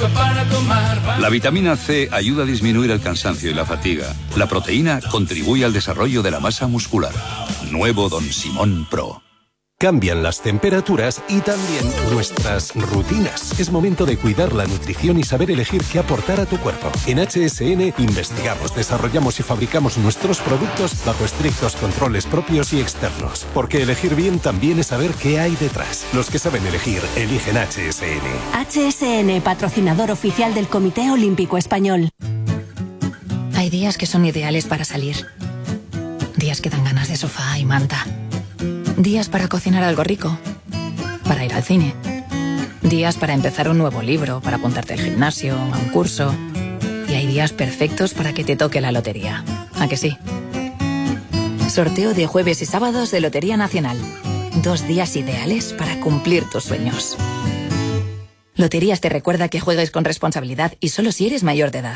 La vitamina C ayuda a disminuir el cansancio y la fatiga. La proteína contribuye al desarrollo de la masa muscular. Nuevo Don Simón Pro. Cambian las temperaturas y también nuestras rutinas. Es momento de cuidar la nutrición y saber elegir qué aportar a tu cuerpo. En HSN investigamos, desarrollamos y fabricamos nuestros productos bajo estrictos controles propios y externos. Porque elegir bien también es saber qué hay detrás. Los que saben elegir, eligen HSN. HSN, patrocinador oficial del Comité Olímpico Español. Hay días que son ideales para salir. Días que dan ganas de sofá y manta. Días para cocinar algo rico, para ir al cine. Días para empezar un nuevo libro, para apuntarte al gimnasio, a un curso. Y hay días perfectos para que te toque la lotería. ¿A que sí? Sorteo de jueves y sábados de Lotería Nacional. 2 días ideales para cumplir tus sueños. Loterías te recuerda que juegues con responsabilidad y solo si eres mayor de edad.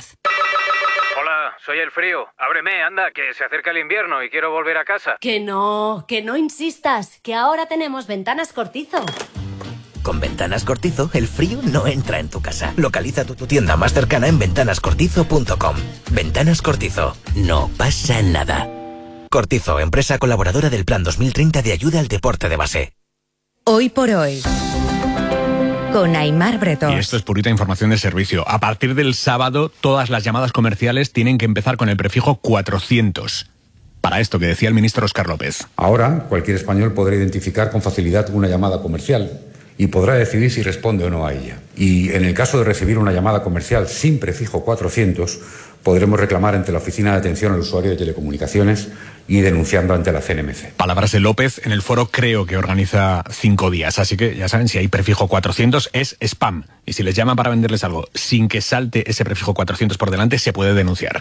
Soy el frío. Ábreme, anda, que se acerca el invierno y quiero volver a casa. Que no insistas, que ahora tenemos Ventanas Cortizo. Con Ventanas Cortizo, el frío no entra en tu casa. Localiza tu tienda más cercana en ventanascortizo.com. Ventanas Cortizo. No pasa nada. Cortizo, empresa colaboradora del Plan 2030 de ayuda al deporte de base. Hoy por hoy, con Aimar Bretós. Y esto es purita información de servicio. A partir del sábado, todas las llamadas comerciales tienen que empezar con el prefijo 400. Para esto que decía el ministro Óscar López. Ahora, cualquier español podrá identificar con facilidad una llamada comercial y podrá decidir si responde o no a ella. Y en el caso de recibir una llamada comercial sin prefijo 400, podremos reclamar ante la Oficina de Atención al Usuario de Telecomunicaciones y denunciando ante la CNMC. Palabras de López en el foro Creo, que organiza 5 días. Así que ya saben, si hay prefijo 400 es spam. Y si les llaman para venderles algo sin que salte ese prefijo 400 por delante, se puede denunciar.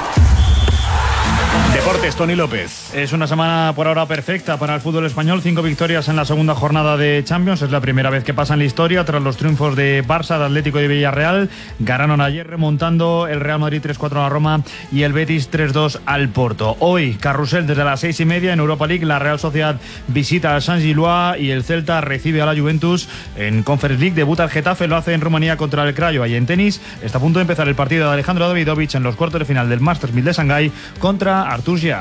Deportes, Tony López. Es una semana por ahora perfecta para el fútbol español. 5 victorias en la segunda jornada de Champions. Es la primera vez que pasa en la historia tras los triunfos de Barça, de Atlético y de Villarreal. Ganaron ayer remontando el Real Madrid 3-4 a la Roma y el Betis 3-2 al Porto. Hoy, carrusel desde las 6:30 en Europa League. La Real Sociedad visita al San Gillois y el Celta recibe a la Juventus. En Conference League debuta el Getafe, lo hace en Rumanía contra el Craiova. Y en tenis está a punto de empezar el partido de Alejandro Davidovich en los cuartos de final del Masters 1000 de Shanghái contra Artur Gia.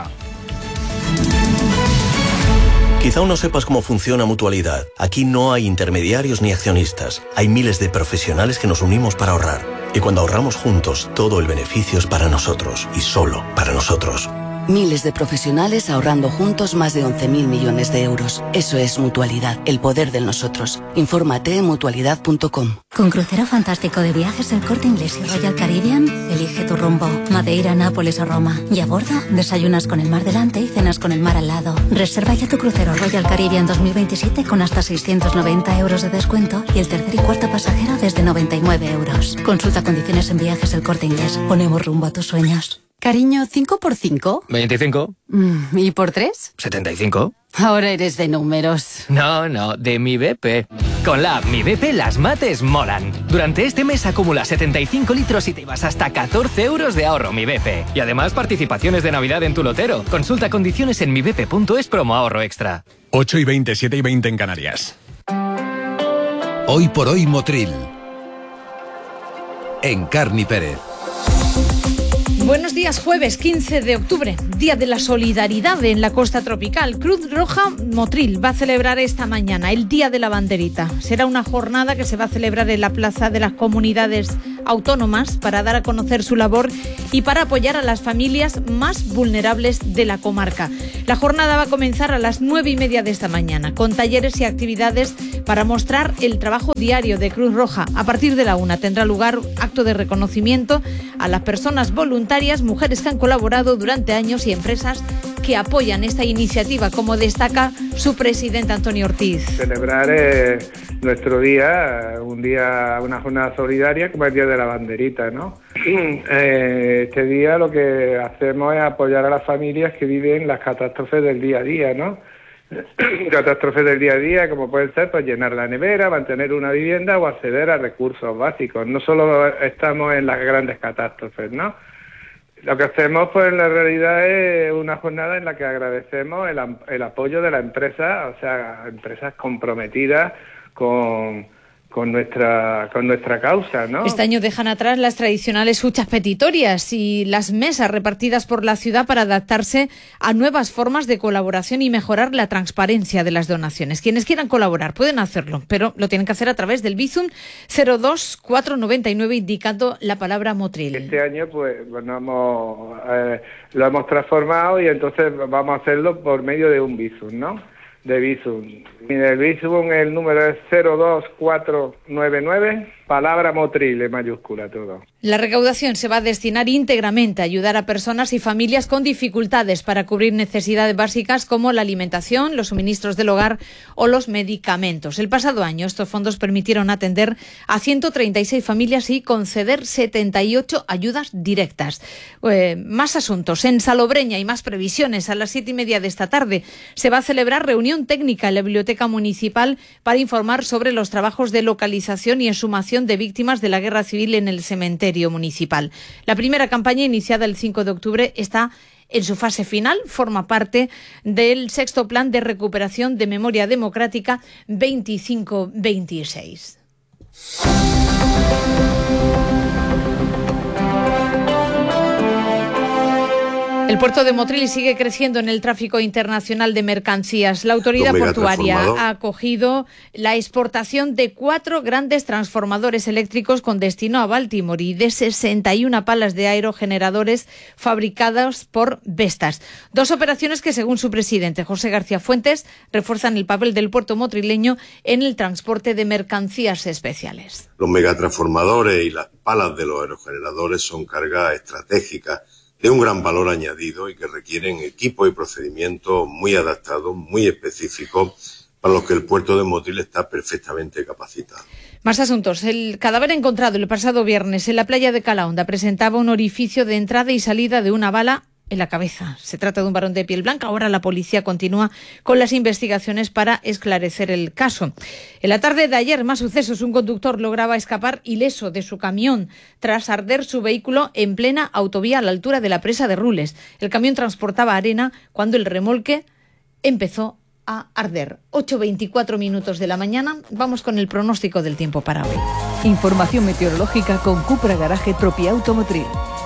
Quizá aún no sepas cómo funciona Mutualidad. Aquí no hay intermediarios ni accionistas. Hay miles de profesionales que nos unimos para ahorrar. Y cuando ahorramos juntos, todo el beneficio es para nosotros y solo para nosotros. Miles de profesionales ahorrando juntos más de 11.000 millones de euros. Eso es Mutualidad, el poder del nosotros. Infórmate en mutualidad.com. Con crucero fantástico de viajes El Corte Inglés y Royal Caribbean, elige tu rumbo. Madeira, Nápoles o Roma. Y a bordo, desayunas con el mar delante y cenas con el mar al lado. Reserva ya tu crucero Royal Caribbean 2027 con hasta 690 euros de descuento y el tercer y cuarto pasajero desde 99 euros. Consulta condiciones en Viajes El Corte Inglés. Ponemos rumbo a tus sueños. Cariño, ¿5 por 5? 25. ¿Y por 3? 75. Ahora eres de números. No, de Mi BP. Con la app Mi BP las mates molan. Durante este mes acumula 75 litros y te vas hasta 14 euros de ahorro Mi BP. Y además participaciones de Navidad en tu lotero. Consulta condiciones en mibp.es promo ahorro extra. 8:20, 7:20 en Canarias. Hoy por hoy Motril. En Carni Pérez. Buenos días, jueves 15 de octubre, Día de la Solidaridad en la costa tropical. Cruz Roja Motril va a celebrar esta mañana el Día de la Banderita. Será una jornada que se va a celebrar en la Plaza de las Comunidades Autónomas para dar a conocer su labor y para apoyar a las familias más vulnerables de la comarca. La jornada va a comenzar a las 9:30 de esta mañana, con talleres y actividades para mostrar el trabajo diario de Cruz Roja. A partir de la 1 tendrá lugar acto de reconocimiento a las personas voluntarias, mujeres que han colaborado durante años y empresas que apoyan esta iniciativa, como destaca su presidente Antonio Ortiz. Celebrar nuestro día, una jornada solidaria como el Día de la Banderita, ¿no? Este día lo que hacemos es apoyar a las familias que viven las catástrofes del día a día, ¿no? Catástrofes del día a día, como pueden ser pues llenar la nevera, mantener una vivienda o acceder a recursos básicos. No solo estamos en las grandes catástrofes, ¿no? Lo que hacemos, pues, en la realidad es una jornada en la que agradecemos el apoyo de la empresa, o sea, empresas comprometidas con nuestra causa, ¿no? Este año dejan atrás las tradicionales huchas petitorias y las mesas repartidas por la ciudad para adaptarse a nuevas formas de colaboración y mejorar la transparencia de las donaciones. Quienes quieran colaborar pueden hacerlo, pero lo tienen que hacer a través del Bizum 02499 indicando la palabra Motril. Este año lo hemos transformado y entonces vamos a hacerlo por medio de un Bizum, ¿no? De Bizum. El Bizum, el número es 02499, palabra Motril en mayúscula todo. La recaudación se va a destinar íntegramente a ayudar a personas y familias con dificultades para cubrir necesidades básicas como la alimentación, los suministros del hogar o los medicamentos. El pasado año estos fondos permitieron atender a 136 familias y conceder 78 ayudas directas. Más asuntos. En Salobreña y más previsiones. A las 7:30 de esta tarde se va a celebrar reunión técnica en la Biblioteca Municipal para informar sobre los trabajos de localización y exhumación de víctimas de la Guerra Civil en el cementerio municipal. La primera campaña, iniciada el 5 de octubre, está en su fase final, forma parte del 6º Plan de Recuperación de Memoria Democrática 25-26. El puerto de Motril sigue creciendo en el tráfico internacional de mercancías. La autoridad portuaria ha acogido la exportación de 4 grandes transformadores eléctricos con destino a Baltimore y de 61 palas de aerogeneradores fabricadas por Vestas. 2 operaciones que, según su presidente, José García Fuentes, refuerzan el papel del puerto motrileño en el transporte de mercancías especiales. Los megatransformadores y las palas de los aerogeneradores son cargas estratégicas de un gran valor añadido y que requieren equipos y procedimientos muy adaptados, muy específicos, para los que el puerto de Motril está perfectamente capacitado. Más asuntos. El cadáver encontrado el pasado viernes en la playa de Calahonda presentaba un orificio de entrada y salida de una bala en la cabeza. Se trata de un varón de piel blanca. Ahora la policía continúa con las investigaciones para esclarecer el caso. En la tarde de ayer, más sucesos. Un conductor lograba escapar ileso de su camión tras arder su vehículo en plena autovía a la altura de la presa de Rules. El camión transportaba arena cuando el remolque empezó a arder. 8:24 minutos de la mañana. Vamos con el pronóstico del tiempo para hoy. Información meteorológica con Cupra Garaje Tropiauto Motril.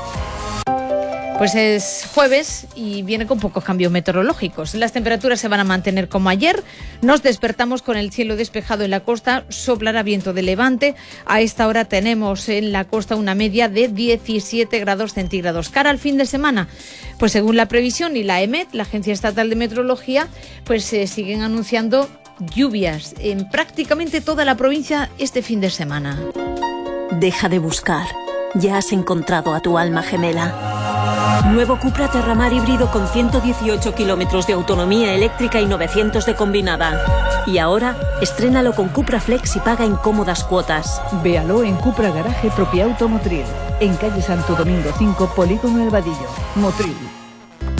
Pues es jueves y viene con pocos cambios meteorológicos. Las temperaturas se van a mantener como ayer. Nos despertamos con el cielo despejado en la costa. Soplará viento de levante. A esta hora tenemos en la costa una media de 17 grados centígrados. Cara al fin de semana, pues según la previsión y la EMET, la Agencia Estatal de Meteorología, pues se siguen anunciando lluvias en prácticamente toda la provincia este fin de semana. Deja de buscar. Ya has encontrado a tu alma gemela. Nuevo Cupra Terramar híbrido con 118 kilómetros de autonomía eléctrica y 900 de combinada. Y ahora, estrénalo con Cupra Flex y paga en cómodas cuotas. Véalo en Cupra Garaje Tropiauto Motril, en calle Santo Domingo 5, Polígono El Vadillo. Motril.